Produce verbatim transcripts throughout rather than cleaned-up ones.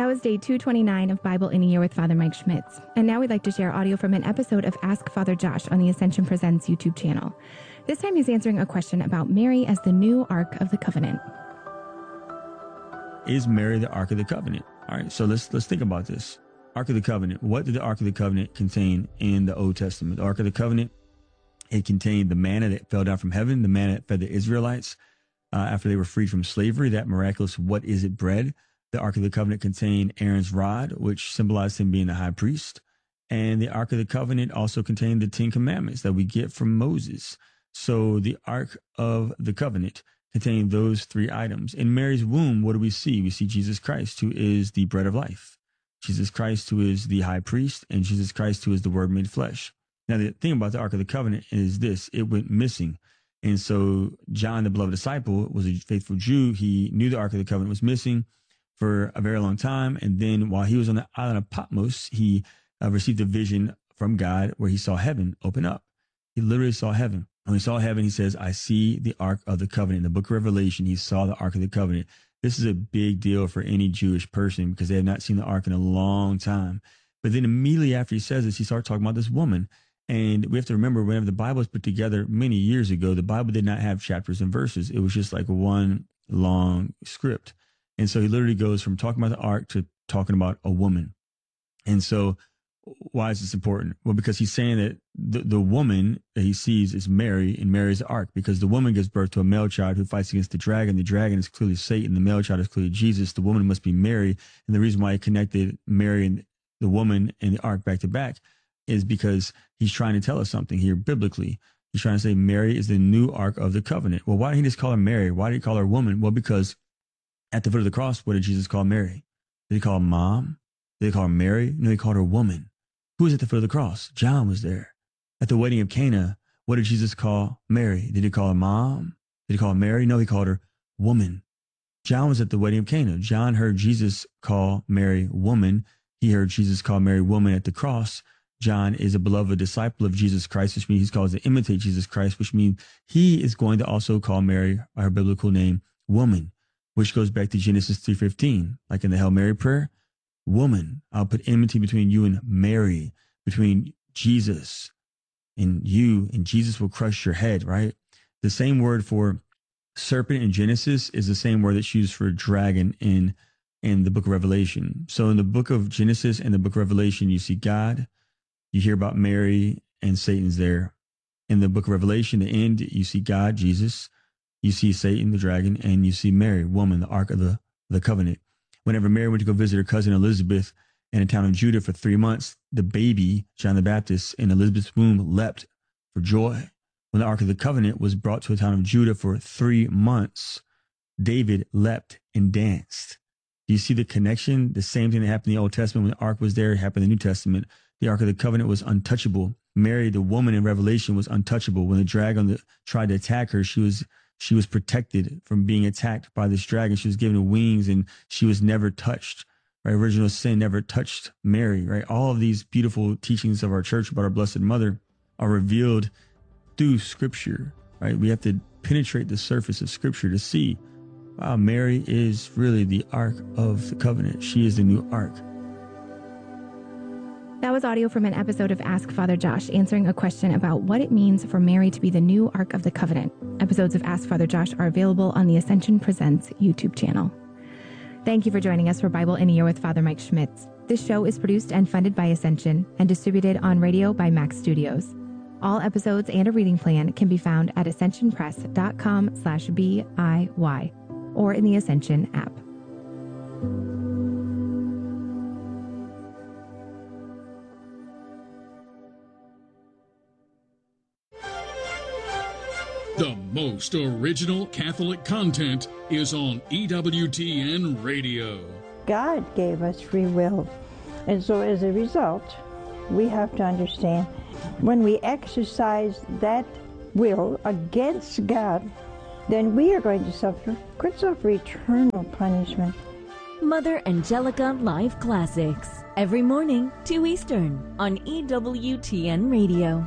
That was day two twenty-nine of Bible in a Year with Father Mike Schmitz. And now we'd like to share audio from an episode of Ask Father Josh on the Ascension Presents YouTube channel. This time he's answering a question about Mary as the new Ark of the Covenant. Is Mary the Ark of the Covenant? All right, so let's let's think about this. Ark of the Covenant. What did the Ark of the Covenant contain in the Old Testament? The Ark of the Covenant, it contained the manna that fell down from heaven, the manna that fed the Israelites uh, after they were freed from slavery, that miraculous what is it bread. The Ark of the Covenant contained Aaron's rod, which symbolized him being the high priest. And the Ark of the Covenant also contained the Ten Commandments that we get from Moses. So the Ark of the Covenant contained those three items. In Mary's womb, what do we see? We see Jesus Christ, who is the bread of life. Jesus Christ, who is the high priest, and Jesus Christ, who is the Word made flesh. Now, the thing about the Ark of the Covenant is this: it went missing. And so John, the beloved disciple, was a faithful Jew. He knew the Ark of the Covenant was missing for a very long time. And then while he was on the island of Patmos, he uh, received a vision from God where he saw heaven open up. He literally saw heaven. When he saw heaven, he says, I see the Ark of the Covenant. In the book of Revelation, he saw the Ark of the Covenant. This is a big deal for any Jewish person because they have not seen the Ark in a long time. But then immediately after he says this, he starts talking about this woman. And we have to remember, whenever the Bible was put together many years ago, the Bible did not have chapters and verses. It was just like one long script. And so he literally goes from talking about the Ark to talking about a woman. And so why is this important? Well, because he's saying that the, the woman that he sees is Mary, and Mary is the Ark, because the woman gives birth to a male child who fights against the dragon. The dragon is clearly Satan. The male child is clearly Jesus. The woman must be Mary. And the reason why he connected Mary and the woman and the Ark back to back is because he's trying to tell us something here biblically. He's trying to say Mary is the new Ark of the Covenant. Well, why didn't he just call her Mary? Why did he call her woman? Well, because at the foot of the cross, what did Jesus call Mary? Did he call her mom? Did he call her Mary? No, he called her woman. Who was at the foot of the cross? John was there. At the wedding of Cana, what did Jesus call Mary? Did he call her mom? Did he call her Mary? No, he called her woman. John was at the wedding of Cana. John heard Jesus call Mary woman. He heard Jesus call Mary woman at the cross. John is a beloved disciple of Jesus Christ, which means he's called to imitate Jesus Christ, which means he is going to also call Mary, her biblical name, woman, which goes back to Genesis three fifteen, like in the Hail Mary prayer. Woman, I'll put enmity between you and Mary, between Jesus and you, and Jesus will crush your head, right? The same word for serpent in Genesis is the same word that's used for dragon in, in the book of Revelation. So in the book of Genesis and the book of Revelation, you see God, you hear about Mary, and Satan's there. In the book of Revelation, the end, you see God, Jesus, you see Satan, the dragon, and you see Mary, woman, the Ark of the, the Covenant. Whenever Mary went to go visit her cousin Elizabeth in the town of Judah for three months, the baby, John the Baptist, in Elizabeth's womb leapt for joy. When the Ark of the Covenant was brought to a town of Judah for three months, David leapt and danced. Do you see the connection? The same thing that happened in the Old Testament when the Ark was there, happened in the New Testament. The Ark of the Covenant was untouchable. Mary, the woman in Revelation, was untouchable. When the dragon tried to attack her, she was She was protected from being attacked by this dragon. She was given wings and she was never touched, right? Original sin never touched Mary, right? All of these beautiful teachings of our church about our Blessed Mother are revealed through Scripture, right? We have to penetrate the surface of Scripture to see, wow, Mary is really the Ark of the Covenant. She is the new Ark. That was audio from an episode of Ask Father Josh answering a question about what it means for Mary to be the new Ark of the Covenant. Episodes of Ask Father Josh are available on the Ascension Presents YouTube channel. Thank you for joining us for Bible in a Year with Father Mike Schmitz. This show is produced and funded by Ascension and distributed on radio by Max Studios. All episodes and a reading plan can be found at ascensionpress.com slash BIY or in the Ascension app. The most original Catholic content is on E W T N Radio. God gave us free will, and so as a result, we have to understand when we exercise that will against God, then we are going to suffer, could suffer eternal punishment. Mother Angelica Live Classics, every morning, two Eastern, on E W T N Radio.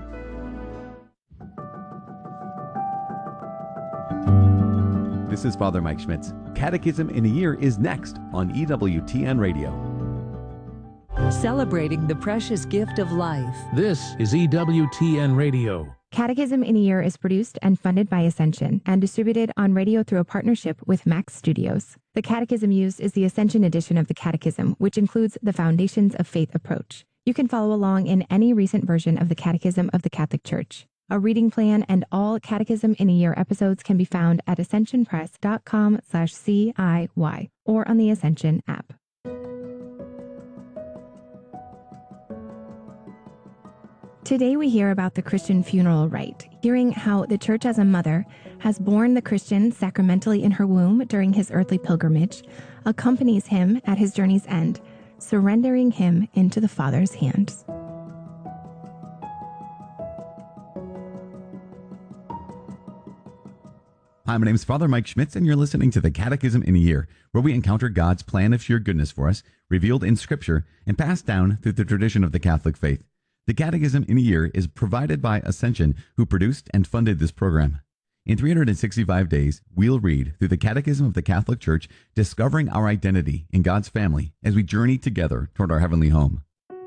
This is Father Mike Schmitz. Catechism in a Year is next on E W T N Radio. Celebrating the precious gift of life. This is E W T N Radio. Catechism in a Year is produced and funded by Ascension and distributed on radio through a partnership with Max Studios. The catechism used is the Ascension edition of the Catechism, which includes the Foundations of Faith approach. You can follow along in any recent version of the Catechism of the Catholic Church. A reading plan and all Catechism in a Year episodes can be found at ascensionpress.com slash CIY or on the Ascension app. Today we hear about the Christian funeral rite, hearing how the Church as a mother has borne the Christian sacramentally in her womb during his earthly pilgrimage, accompanies him at his journey's end, surrendering him into the Father's hands. Hi, my name is Father Mike Schmitz, and you're listening to the Catechism in a Year, where we encounter God's plan of sheer goodness for us, revealed in Scripture and passed down through the tradition of the Catholic faith. The Catechism in a Year is provided by Ascension, who produced and funded this program. In three hundred sixty-five days, we'll read through the Catechism of the Catholic Church, discovering our identity in God's family as we journey together toward our heavenly home.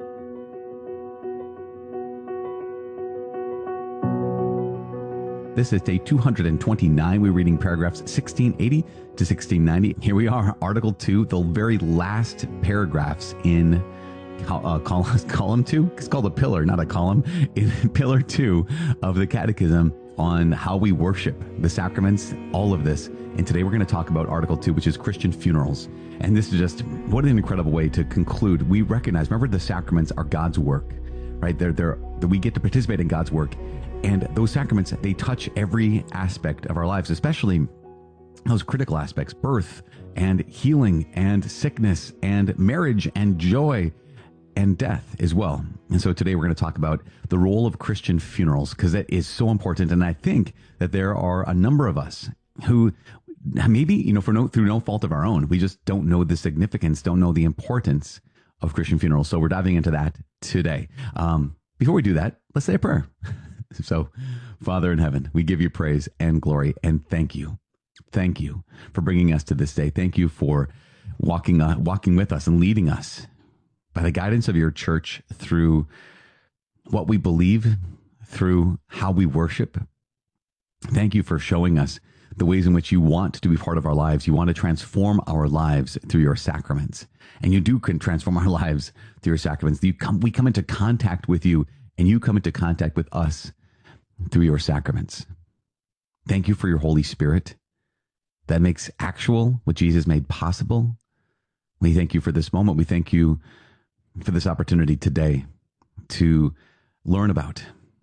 This is day two hundred twenty-nine. We're reading paragraphs sixteen eighty to sixteen ninety. Here we are, Article two, the very last paragraphs in Uh, column, column two. It's called a pillar, not a column. In pillar two of the Catechism on how we worship, the sacraments, all of this. And today we're going to talk about Article two, which is Christian funerals. And this is just, what an incredible way to conclude. We recognize, remember, the sacraments are God's work, right? They're, they're, we get to participate in God's work. And those sacraments, they touch every aspect of our lives, especially those critical aspects, birth and healing and sickness and marriage and joy and death as well. And so today we're going to talk about the role of Christian funerals, because that is so important. And I think that there are a number of us who maybe, you know, for no, through no fault of our own, we just don't know the significance, don't know the importance of Christian funerals. So we're diving into that today. Um, before we do that, let's say a prayer. So, Father in heaven, we give you praise and glory and thank you. Thank you for bringing us to this day. Thank you for walking, uh, walking with us and leading us by the guidance of your church through what we believe, through how we worship. Thank you for showing us the ways in which you want to be part of our lives. You want to transform our lives through your sacraments. And you do can transform our lives through your sacraments. You come, we come into contact with you, and you come into contact with us through your sacraments. Thank you for your Holy Spirit that makes actual what Jesus made possible. We thank you for this moment. We thank you for this opportunity today to learn about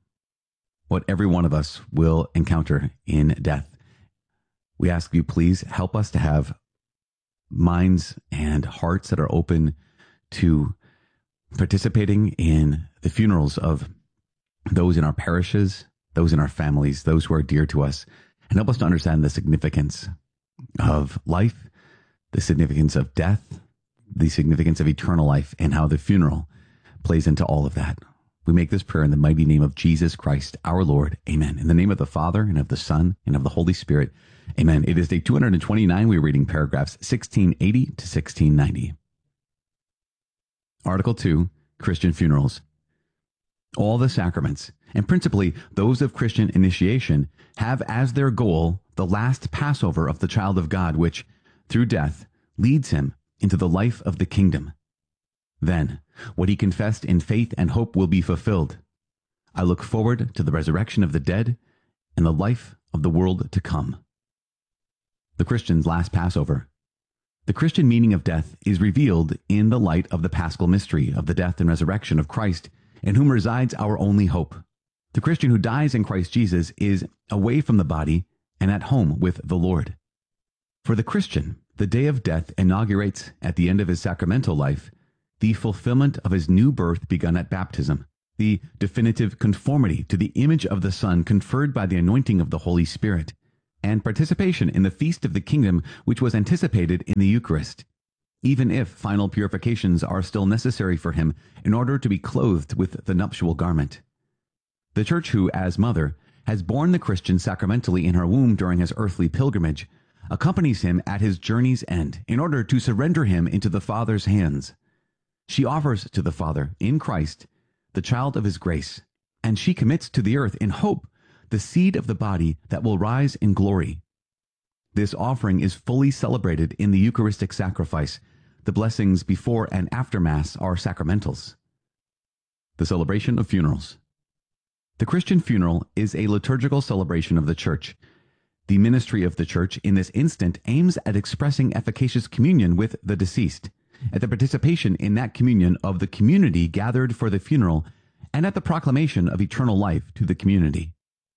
what every one of us will encounter in death. We ask you, please help us to have minds and hearts that are open to participating in the funerals of those in our parishes, those in our families, those who are dear to us, and help us to understand the significance of life, the significance of death, the significance of eternal life, and how the funeral plays into all of that. We make this prayer in the mighty name of Jesus Christ, our Lord. Amen. In the name of the Father, and of the Son, and of the Holy Spirit. Amen. It is day two hundred twenty-nine. We're reading paragraphs sixteen eighty to sixteen ninety. Article two, Christian funerals. All the sacraments, and principally those of Christian initiation, have as their goal the last Passover of the child of God, which, through death, leads him into the life of the kingdom. Then, what he confessed in faith and hope will be fulfilled. I look forward to the resurrection of the dead and the life of the world to come. The Christian's last Passover. The Christian meaning of death is revealed in the light of the Paschal mystery of the death and resurrection of Christ, in whom resides our only hope. The Christian who dies in Christ Jesus is away from the body and at home with the Lord. For the Christian, the day of death inaugurates, at the end of his sacramental life, the fulfillment of his new birth begun at baptism, the definitive conformity to the image of the Son conferred by the anointing of the Holy Spirit, and participation in the feast of the kingdom which was anticipated in the Eucharist, even if final purifications are still necessary for him in order to be clothed with the nuptial garment. The Church who, as mother, has borne the Christian sacramentally in her womb during his earthly pilgrimage, accompanies him at his journey's end in order to surrender him into the Father's hands. She offers to the Father, in Christ, the child of his grace, and she commits to the earth in hope the seed of the body that will rise in glory. This offering is fully celebrated in the Eucharistic sacrifice. The blessings before and after Mass are sacramentals. The celebration of funerals. The Christian funeral is a liturgical celebration of the Church. The ministry of the Church in this instant aims at expressing efficacious communion with the deceased, at the participation in that communion of the community gathered for the funeral, and at the proclamation of eternal life to the community.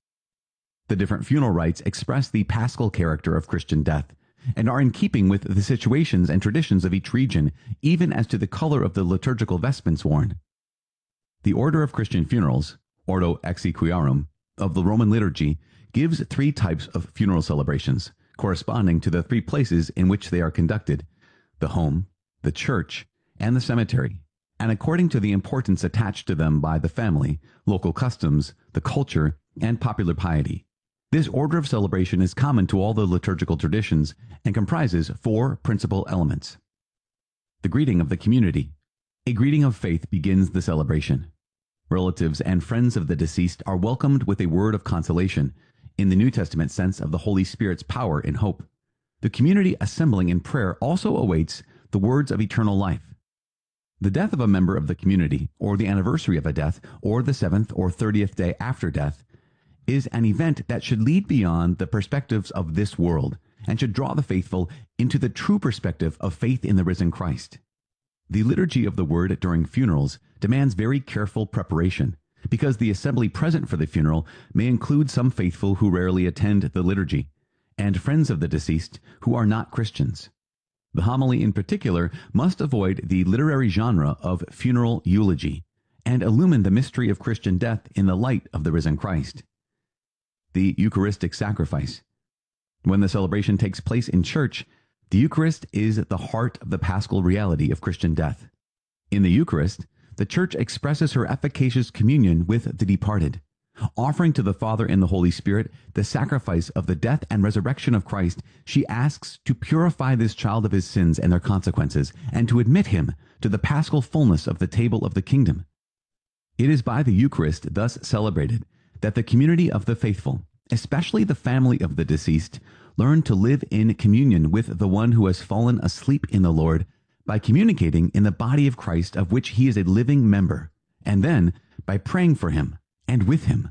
The different funeral rites express the paschal character of Christian death, and are in keeping with the situations and traditions of each region, even as to the color of the liturgical vestments worn. The order of Christian funerals, Ordo Exequiarum, of the Roman liturgy, gives three types of funeral celebrations, corresponding to the three places in which they are conducted: the home, the church, and the cemetery, and according to the importance attached to them by the family, local customs, the culture, and popular piety. This order of celebration is common to all the liturgical traditions and comprises four principal elements. The greeting of the community. A greeting of faith begins the celebration. Relatives and friends of the deceased are welcomed with a word of consolation, in the New Testament sense of the Holy Spirit's power in hope. The community assembling in prayer also awaits the words of eternal life. The death of a member of the community, or the anniversary of a death, or the seventh or thirtieth day after death, is an event that should lead beyond the perspectives of this world and should draw the faithful into the true perspective of faith in the risen Christ. The liturgy of the word during funerals demands very careful preparation, because the assembly present for the funeral may include some faithful who rarely attend the liturgy, and friends of the deceased who are not Christians. The homily in particular must avoid the literary genre of funeral eulogy, and illumine the mystery of Christian death in the light of the risen Christ. The Eucharistic sacrifice. When the celebration takes place in church, the Eucharist is the heart of the paschal reality of Christian death. In the Eucharist, the Church expresses her efficacious communion with the departed, offering to the Father in the Holy Spirit the sacrifice of the death and resurrection of Christ. She asks to purify this child of his sins and their consequences, and to admit him to the paschal fullness of the table of the kingdom. It is by the Eucharist thus celebrated that the community of the faithful, especially the family of the deceased, learn to live in communion with the one who has fallen asleep in the Lord by communicating in the body of Christ, of which he is a living member, and then by praying for him and with him.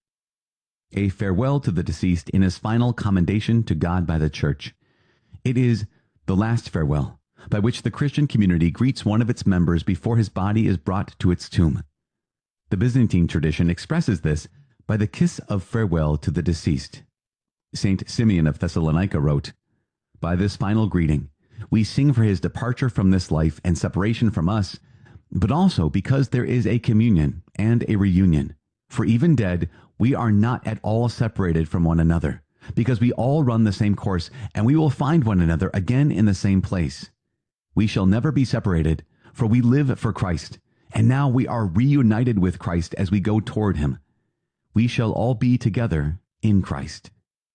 A farewell to the deceased in his final commendation to God by the Church. It is the last farewell by which the Christian community greets one of its members before his body is brought to its tomb. The Byzantine tradition expresses this by the kiss of farewell to the deceased. Saint Simeon of Thessalonica wrote, "By this final greeting, we sing for his departure from this life and separation from us, but also because there is a communion and a reunion. For even dead, we are not at all separated from one another, because we all run the same course, and we will find one another again in the same place. We shall never be separated, for we live for Christ, and now we are reunited with Christ as we go toward him. We shall all be together in Christ."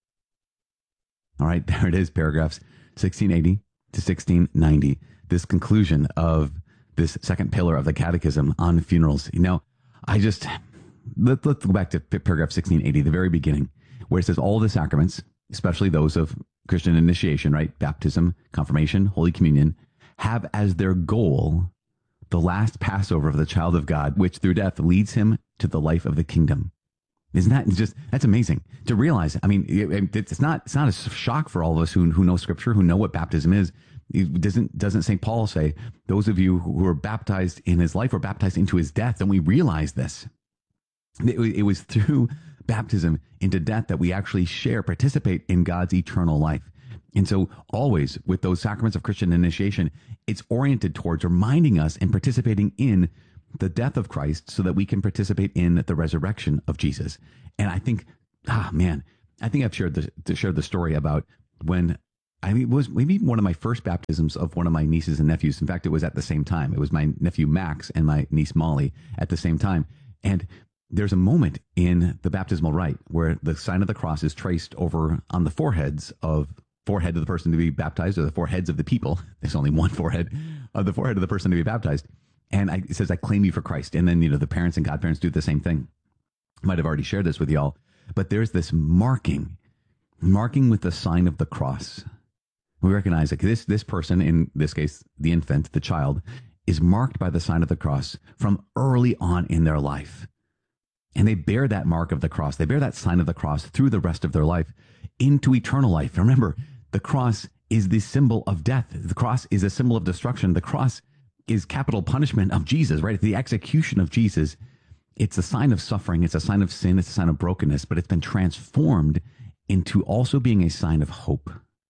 All right, there it is, paragraphs sixteen eighty to sixteen ninety. This conclusion of this second pillar of the Catechism on funerals. You know, I just, let, let's go back to paragraph sixteen eighty, the very beginning, where it says all the sacraments, especially those of Christian initiation, right? Baptism, confirmation, Holy Communion, have as their goal the last Passover of the child of God, which through death leads him to the life of the kingdom. Isn't that just, that's amazing to realize. I mean, it, it's not, it's not a shock for all of us who, who know Scripture, who know what baptism is. It doesn't, doesn't Saint Paul say, those of you who were baptized in his life were baptized into his death? And we realize this. It, it was through baptism into death that we actually share, participate in God's eternal life. And so always with those sacraments of Christian initiation, it's oriented towards reminding us and participating in the death of Christ so that we can participate in the resurrection of Jesus. And I think, ah, man, I think I've shared the, shared the story about when I mean, it was maybe one of my first baptisms of one of my nieces and nephews. In fact, it was at the same time. It was my nephew Max and my niece Molly at the same time. And there's a moment in the baptismal rite where the sign of the cross is traced over on the foreheads of forehead of the person to be baptized, or the foreheads of the people. There's only one forehead of the forehead of the person to be baptized. And I, it says, I claim you for Christ. And then, you know, the parents and godparents do the same thing. I might have already shared this with y'all, but there's this marking, marking with the sign of the cross. We recognize that this, this person, in this case, the infant, the child, is marked by the sign of the cross from early on in their life. And they bear that mark of the cross. They bear that sign of the cross through the rest of their life into eternal life. Remember, the cross is the symbol of death. The cross is a symbol of destruction. The cross is capital punishment of Jesus, right? It's the execution of Jesus. It's a sign of suffering. It's a sign of sin. It's a sign of brokenness, but it's been transformed into also being a sign of hope.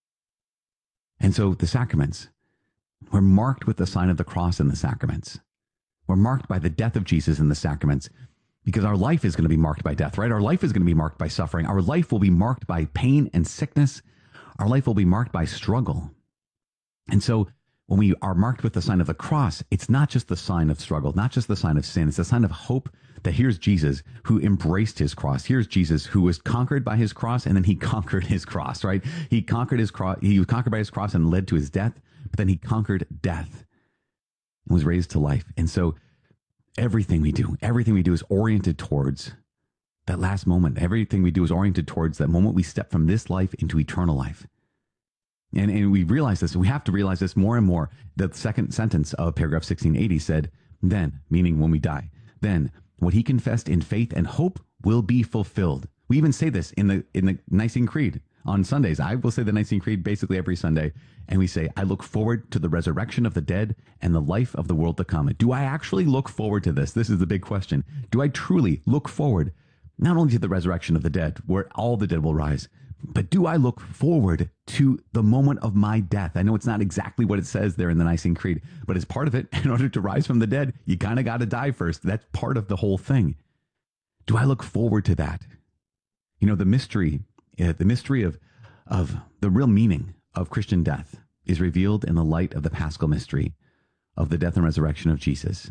And so the sacraments, we're marked with the sign of the cross in the sacraments. We're marked by the death of Jesus in the sacraments because our life is going to be marked by death, right? Our life is going to be marked by suffering. Our life will be marked by pain and sickness. Our life will be marked by struggle. And so when we are marked with the sign of the cross, it's not just the sign of struggle, not just the sign of sin. It's the sign of hope that here's Jesus who embraced his cross. Here's Jesus who was conquered by his cross, and then he conquered his cross, right? He conquered his cross. He was conquered by his cross and led to his death, but then he conquered death and was raised to life. And so everything we do, everything we do is oriented towards that last moment. Everything we do is oriented towards that moment we step from this life into eternal life. And, and we realize this, we have to realize this more and more. The second sentence of paragraph sixteen eighty said, then, meaning when we die, then what he confessed in faith and hope will be fulfilled. We even say this in the in the Nicene Creed on Sundays. I will say the Nicene Creed basically every Sunday. And we say, I look forward to the resurrection of the dead and the life of the world to come. Do I actually look forward to this? This is the big question. Do I truly look forward not only to the resurrection of the dead, where all the dead will rise, but do I look forward to the moment of my death? I know it's not exactly what it says there in the Nicene Creed, but as part of it, in order to rise from the dead, you kind of got to die first. That's part of the whole thing. Do I look forward to that? You know, the mystery, uh, the mystery of, of the real meaning of Christian death is revealed in the light of the Paschal mystery of the death and resurrection of Jesus.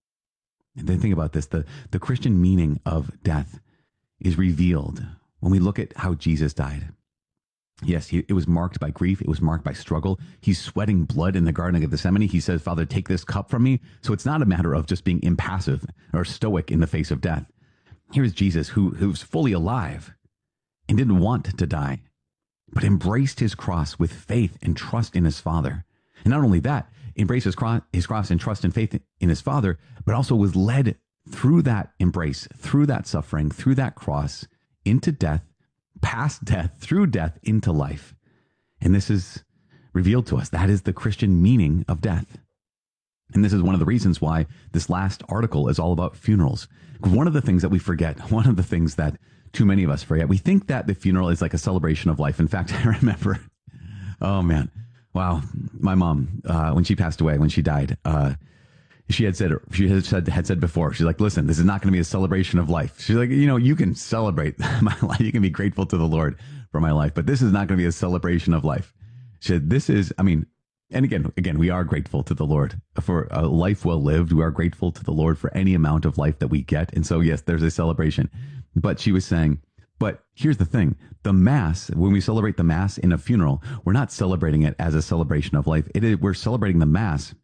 And then think about this, the, the Christian meaning of death is revealed when we look at how Jesus died. Yes, he, it was marked by grief. It was marked by struggle. He's sweating blood in the Garden of Gethsemane. He says, Father, take this cup from me. So it's not a matter of just being impassive or stoic in the face of death. Here's Jesus who, who's fully alive and didn't want to die, but embraced his cross with faith and trust in his Father. And not only that, embraced his cross, his cross and trust and faith in his Father, but also was led through that embrace, through that suffering, through that cross, into death, past death, through death, into life. And this is revealed to us. That is the Christian meaning of death. And this is one of the reasons why this last article is all about funerals. One of the things that we forget, one of the things that too many of us forget, we think that the funeral is like a celebration of life. In fact, I remember, oh man, wow, my mom, uh, when she passed away, when she died, uh, she had said, she had said, had said before, she's like, listen, this is not going to be a celebration of life. She's like, you know, you can celebrate my life. You can be grateful to the Lord for my life, but this is not going to be a celebration of life. She said, this is, I mean, and again, again, we are grateful to the Lord for a life well lived. We are grateful to the Lord for any amount of life that we get. And so, yes, there's a celebration, but she was saying, but here's the thing, the Mass, when we celebrate the Mass in a funeral, we're not celebrating it as a celebration of life. It is, we're celebrating the Mass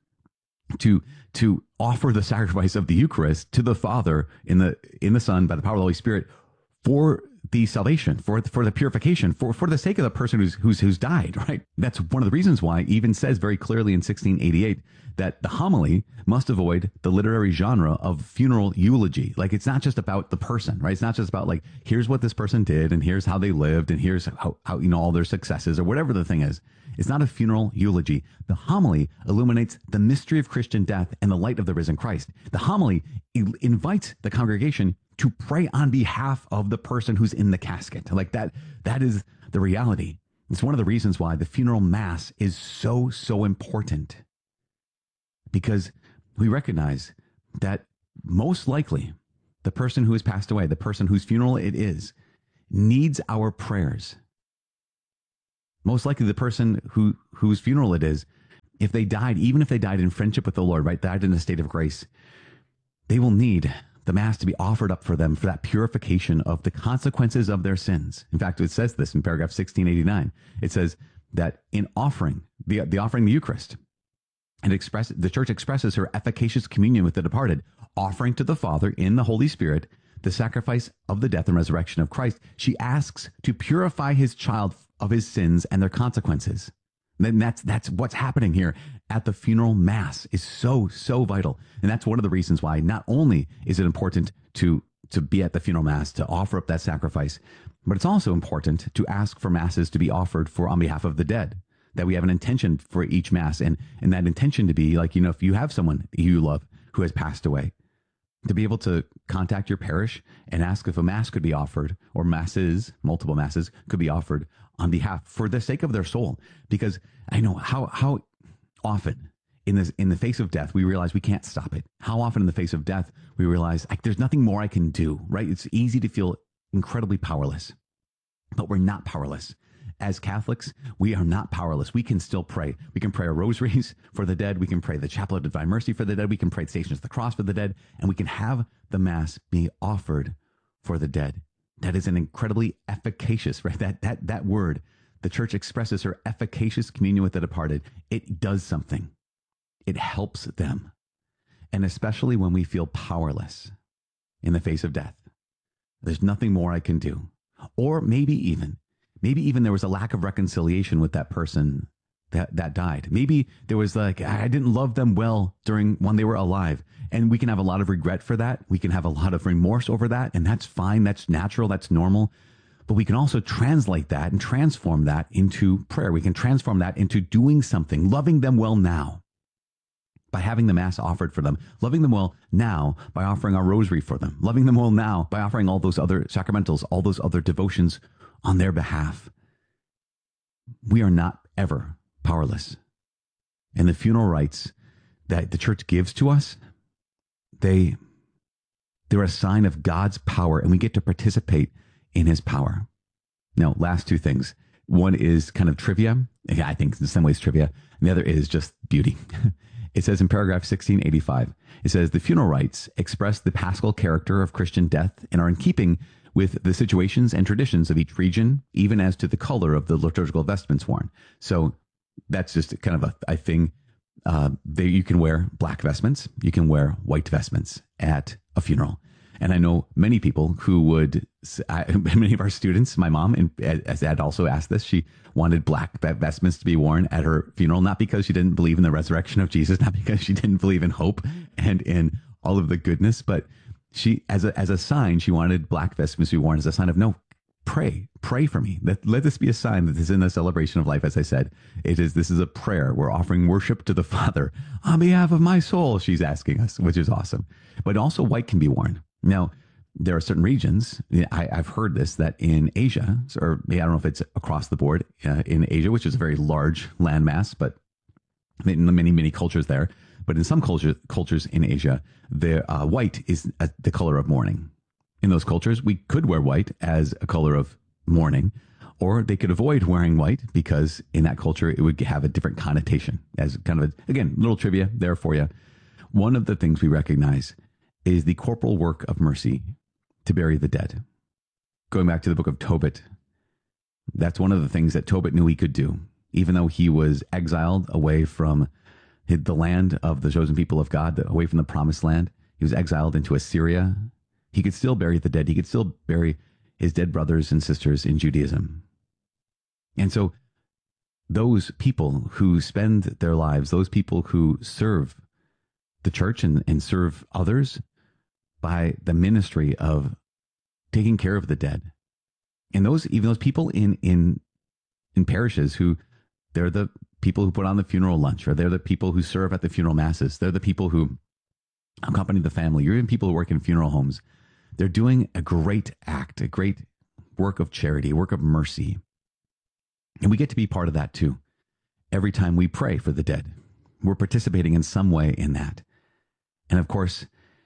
to to offer the sacrifice of the Eucharist to the Father in the in the Son by the power of the Holy Spirit for the salvation, for for the purification, for for the sake of the person who's who's who's died, right? That's one of the reasons why it even says very clearly in sixteen eighty-eight that the homily must avoid the literary genre of funeral eulogy. Like, it's not just about the person, right? It's not just about like, here's what this person did and here's how they lived and here's how, how you know, all their successes or whatever the thing is. It's not a funeral eulogy. The homily illuminates the mystery of Christian death and the light of the risen Christ. The homily invites the congregation to pray on behalf of the person who's in the casket. Like that, that is the reality. It's one of the reasons why the funeral Mass is so, so important. Because we recognize that most likely the person who has passed away, the person whose funeral it is, needs our prayers. Most likely the person who whose funeral it is, if they died, even if they died in friendship with the Lord, right, died in a state of grace, they will need the Mass to be offered up for them for that purification of the consequences of their sins. In fact, it says this in paragraph sixteen eighty-nine. It says, that in offering the the offering the Eucharist, and express the church expresses her efficacious communion with the departed, offering to the Father in the Holy Spirit the sacrifice of the death and resurrection of Christ. She asks to purify his child of his sins and their consequences. And that's that's what's happening here at the funeral mass is so, so vital. And that's one of the reasons why not only is it important to, to be at the funeral mass, to offer up that sacrifice, but it's also important to ask for masses to be offered for on behalf of the dead, that we have an intention for each mass. And, and that intention to be like, you know, if you have someone you love who has passed away, to be able to contact your parish and ask if a mass could be offered, or masses, multiple masses could be offered on behalf for the sake of their soul. Because I know how, how often in this, in the face of death, we realize we can't stop it. How often in the face of death, we realize like, there's nothing more I can do, right? It's easy to feel incredibly powerless, but we're not powerless. As Catholics, we are not powerless. We can still pray. We can pray our rosaries for the dead. We can pray the Chaplet of Divine Mercy for the dead. We can pray the Stations of the Cross for the dead. And we can have the Mass be offered for the dead. That is an incredibly efficacious, right? That, that, that word, the church expresses her efficacious communion with the departed. It does something. It helps them. And especially when we feel powerless in the face of death. There's nothing more I can do. Or maybe even Maybe even there was a lack of reconciliation with that person that, that died. Maybe there was like, I didn't love them well during when they were alive. And we can have a lot of regret for that. We can have a lot of remorse over that. And that's fine. That's natural. That's normal. But we can also translate that and transform that into prayer. We can transform that into doing something, loving them well now by having the Mass offered for them, loving them well now by offering our rosary for them, loving them well now by offering all those other sacramentals, all those other devotions on their behalf. We are not ever powerless. And the funeral rites that the church gives to us, they, they're a sign of God's power, and we get to participate in his power. Now, last two things. One is kind of trivia. Yeah, I think in some ways trivia. And the other is just beauty. It says in paragraph sixteen eighty-five, it says, the funeral rites express the paschal character of Christian death and are in keeping with the situations and traditions of each region, even as to the color of the liturgical vestments worn. So that's just kind of a, a thing. Uh, they, you can wear black vestments. You can wear white vestments at a funeral. And I know many people who would, I, many of our students, my mom, and as had also asked this, she wanted black vestments to be worn at her funeral, not because she didn't believe in the resurrection of Jesus, not because she didn't believe in hope and in all of the goodness, but she, as a, as a sign, she wanted black vestments to be worn as a sign of, no, pray, pray for me. Let, let this be a sign that this is in the celebration of life. As I said, it is, this is a prayer. We're offering worship to the Father on behalf of my soul, she's asking us, which is awesome. But also white can be worn. Now, there are certain regions, I, I've heard this, that in Asia, or I don't know if it's across the board uh, in Asia, which is a very large landmass, but in many, many cultures there. But in some cultures, cultures in Asia, the uh, white is uh, the color of mourning. In those cultures, we could wear white as a color of mourning, or they could avoid wearing white because in that culture, it would have a different connotation. As kind of, a, again, little trivia there for you. One of the things we recognize is the corporal work of mercy to bury the dead. Going back to the book of Tobit, that's one of the things that Tobit knew he could do, even though he was exiled away from the land of the chosen people of God, away from the promised land. He was exiled into Assyria. He could still bury the dead. He could still bury his dead brothers and sisters in Judaism. And so those people who spend their lives, those people who serve the church and, and serve others by the ministry of taking care of the dead. And those, even those people in, in, in parishes who, they're the people who put on the funeral lunch, or they're the people who serve at the funeral masses. They're the people who accompany the family, or even people who work in funeral homes. They're doing a great act, a great work of charity, work of mercy. And we get to be part of that too. Every time we pray for the dead, we're participating in some way in that. And of course,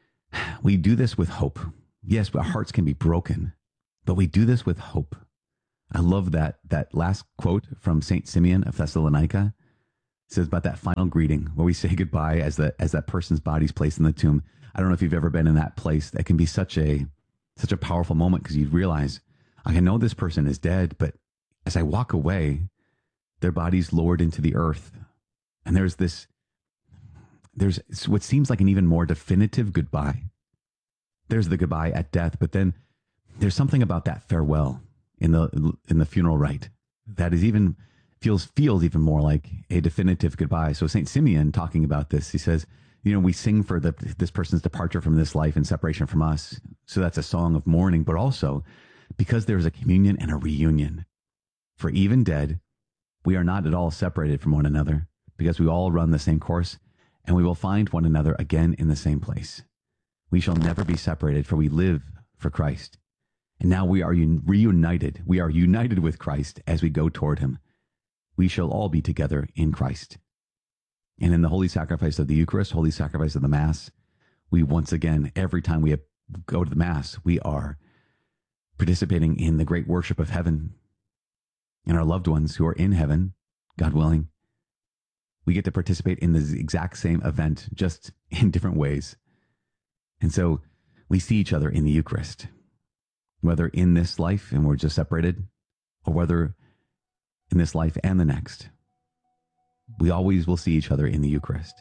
we do this with hope. Yes, our hearts can be broken, but we do this with hope. I love that that last quote from Saint Simeon of Thessalonica. It says about that final greeting where we say goodbye as the as that person's body's placed in the tomb. I don't know if you've ever been in that place. That can be such a such a powerful moment because you realize, I know this person is dead, but as I walk away, their bodies lowered into the earth. And there's this, there's what seems like an even more definitive goodbye. There's the goodbye at death, but then there's something about that farewell in the in the funeral rite that is even feels feels even more like a definitive goodbye. So Saint Simeon, talking about this, he says, you know, we sing for the this person's departure from this life and separation from us. So that's a song of mourning, but also because there's a communion and a reunion. For even dead, we are not at all separated from one another, because we all run the same course, and we will find one another again in the same place. We shall never be separated, for we live for Christ. And now we are un- reunited. We are united with Christ as we go toward him. We shall all be together in Christ. And in the holy sacrifice of the Eucharist, holy sacrifice of the Mass, we once again, every time we go to the Mass, we are participating in the great worship of heaven and our loved ones who are in heaven, God willing. We get to participate in the exact same event, just in different ways. And so we see each other in the Eucharist, whether in this life and we're just separated, or whether in this life and the next. We always will see each other in the Eucharist.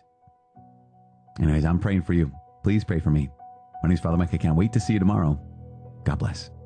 Anyways, I'm praying for you. Please pray for me. My name is Father Mike. I can't wait to see you tomorrow. God bless.